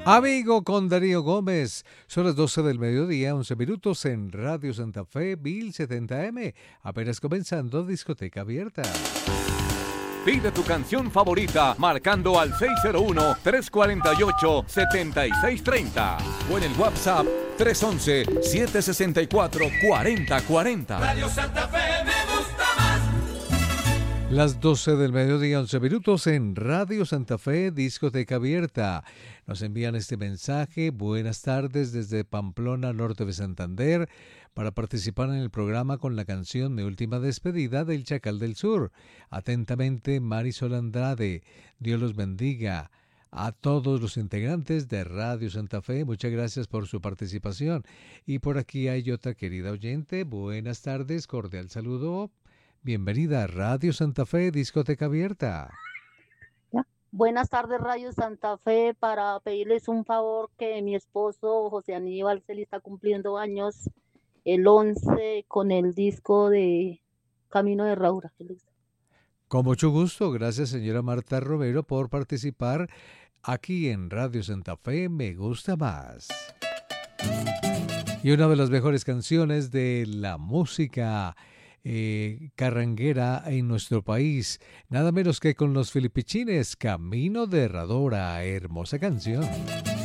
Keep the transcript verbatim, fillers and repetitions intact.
Amigo con Darío Gómez, son las doce del mediodía, once minutos en Radio Santa Fe, mil setenta eme, apenas comenzando Discoteca Abierta. Pide tu canción favorita marcando al seis cero uno, tres cuatro ocho, siete seis tres cero o en el WhatsApp tres uno uno, siete seis cuatro, cuatro cero cuatro cero. Radio Santa Fe me gusta más. Las doce del mediodía, once minutos en Radio Santa Fe, Discoteca Abierta. Nos envían este mensaje: buenas tardes desde Pamplona, norte de Santander, para participar en el programa con la canción Mi Última Despedida del Chacal del Sur. Atentamente, Marisol Andrade. Dios los bendiga. A todos los integrantes de Radio Santa Fe, muchas gracias por su participación. Y por aquí hay otra querida oyente. Buenas tardes, cordial saludo. Bienvenida a Radio Santa Fe, Discoteca Abierta. Buenas tardes, Radio Santa Fe, para pedirles un favor que mi esposo José Aníbal se le está cumpliendo años el once con el disco de Camino de Raura. Con mucho gusto, gracias señora Marta Romero por participar aquí en Radio Santa Fe, Me Gusta Más. Y una de las mejores canciones de la música Eh, carranguera en nuestro país, nada menos que con los filipichines, Camino de Herradora, hermosa canción.